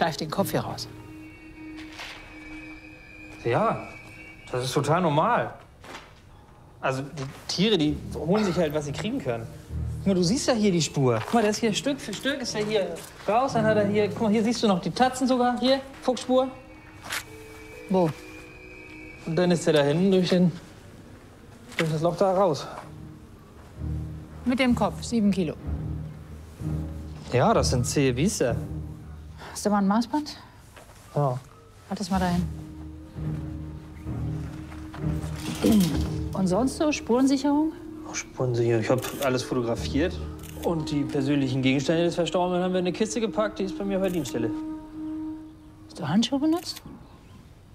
greife den Kopf hier raus. Ja, das ist total normal. Also die Tiere, die holen sich halt, was sie kriegen können. Guck mal, du siehst ja hier die Spur. Guck mal, das ist hier Stück für Stück, ist er hier raus, dann hat er hier, guck mal, hier siehst du noch die Tatzen sogar, hier, Fuchsspur. Wo? Und dann ist er da hinten durch das Loch da raus. Mit dem Kopf, 7 Kilo. Ja, das sind zähe Biester. Hast du mal ein Maßband? Ja. Halt das mal dahin. Und sonst so Spurensicherung? Spurensicher. Ich habe alles fotografiert. Und die persönlichen Gegenstände des Verstorbenen haben wir in eine Kiste gepackt. Die ist bei mir auf der Dienststelle. Hast du Handschuhe benutzt?